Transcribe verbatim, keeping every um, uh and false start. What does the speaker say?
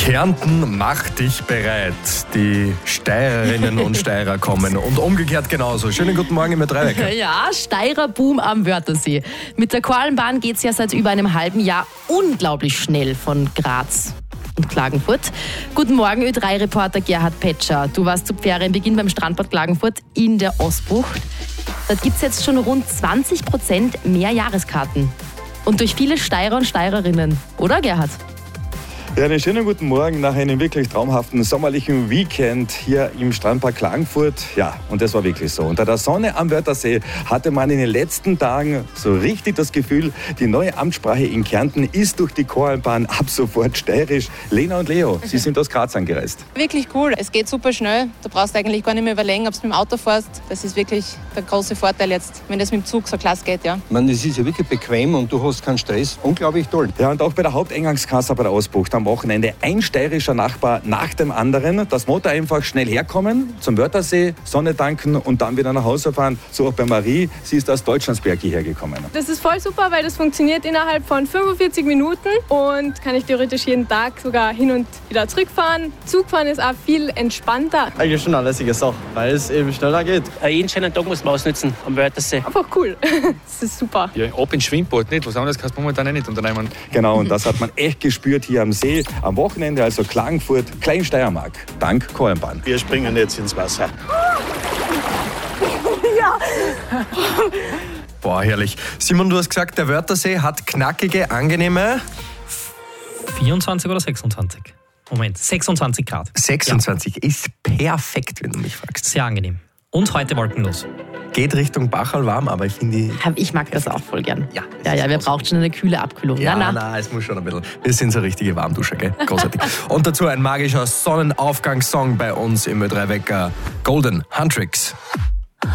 Kärnten, mach dich bereit. Die Steirerinnen und Steirer kommen und umgekehrt genauso. Schönen guten Morgen im Dreiwecker. Ja, Steirer Boom am Wörthersee. Mit der Koralmbahn geht es ja seit über einem halben Jahr unglaublich schnell von Graz und Klagenfurt. Guten Morgen, Ö drei Reporter Gerhard Petscher. Du warst zu Ferienbeginn beim Strandbad Klagenfurt in der Ostbucht. Da gibt es jetzt schon rund zwanzig Prozent mehr Jahreskarten. Und durch viele Steirer und Steirerinnen. Oder, Gerhard? Ja, einen schönen guten Morgen nach einem wirklich traumhaften sommerlichen Weekend hier im Strandpark Klagenfurt. Ja, und das war wirklich so. Unter der Sonne am Wörthersee hatte man in den letzten Tagen so richtig das Gefühl, die neue Amtssprache in Kärnten ist durch die Koralmbahn ab sofort steirisch. Lena und Leo, Sie sind aus Graz angereist. Wirklich cool. Es geht super schnell. Du brauchst eigentlich gar nicht mehr überlegen, ob du mit dem Auto fährst. Das ist wirklich der große Vorteil jetzt, wenn das mit dem Zug so klasse geht. Ja. Ich meine, es ist ja wirklich bequem und du hast keinen Stress. Unglaublich toll. Ja, und auch bei der Haupteingangskasse bei der Ostbucht am Wochenende ein steirischer Nachbar nach dem anderen. Das Motto einfach schnell herkommen, zum Wörthersee, Sonne tanken und dann wieder nach Hause fahren. So auch bei Marie. Sie ist aus Deutschlandsberg hierher gekommen. Das ist voll super, weil das funktioniert innerhalb von fünfundvierzig Minuten und kann ich theoretisch jeden Tag sogar hin und wieder zurückfahren. Zugfahren ist auch viel entspannter. Eigentlich schon eine lässige Sache, weil es eben schneller geht. Jeden schönen Tag muss man ausnutzen am Wörthersee. Einfach cool. Das ist super. Ja, ab ins Schwimmbad, nicht? Was anderes kannst du momentan nicht unternehmen. Genau, und das hat man echt gespürt hier am See. Am Wochenende also Klagenfurt, Kleinsteiermark, dank Koralmbahn. Wir springen jetzt ins Wasser. Ja. Boah, herrlich. Simon, du hast gesagt, der Wörthersee hat knackige, angenehme... vierundzwanzig oder sechsundzwanzig? Moment, sechsundzwanzig Grad. sechsundzwanzig ja. Ist perfekt, wenn du mich fragst. Sehr angenehm. Und heute wolkenlos. Geht Richtung Bachal warm, aber ich finde... Ich mag das auch voll gern. Ja, ja, ja, wir brauchen schon eine kühle Abkühlung. Ja, na, na, es muss schon ein bisschen... Wir sind so richtige Warmduscher, gell? Großartig. Und dazu ein magischer Sonnenaufgangssong bei uns im Ö drei Wecker. Golden Huntrix.